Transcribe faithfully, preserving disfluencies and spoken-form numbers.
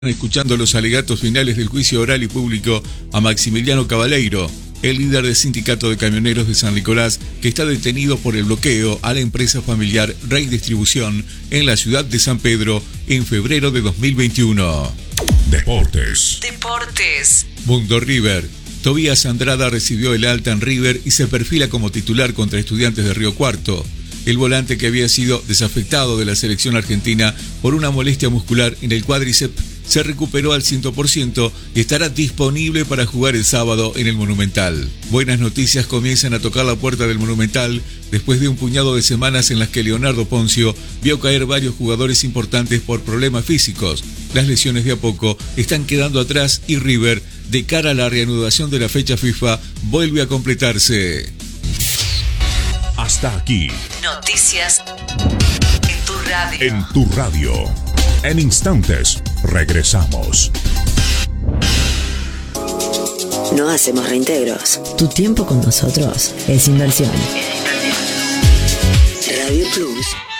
Escuchando los alegatos finales del juicio oral y público a Maximiliano Cabaleiro, el líder del sindicato de camioneros de San Nicolás, que está detenido por el bloqueo a la empresa familiar Rey Distribución en la ciudad de San Pedro en febrero de dos mil veintiuno. Deportes. Deportes. Mundo River. Tobías Andrada recibió el alta en River y se perfila como titular contra Estudiantes de Río Cuarto. El volante, que había sido desafectado de la selección argentina por una molestia muscular en el cuádriceps, se recuperó al cien por ciento y estará disponible para jugar el sábado en el Monumental. Buenas noticias comienzan a tocar la puerta del Monumental después de un puñado de semanas en las que Leonardo Poncio vio caer varios jugadores importantes por problemas físicos. Las lesiones de a poco están quedando atrás y River, de cara a la reanudación de la fecha FIFA, vuelve a completarse. Hasta aquí. Noticias en tu radio. En tu radio. En instantes, regresamos. No hacemos reintegros. Tu tiempo con nosotros es inversión. Radio Plus.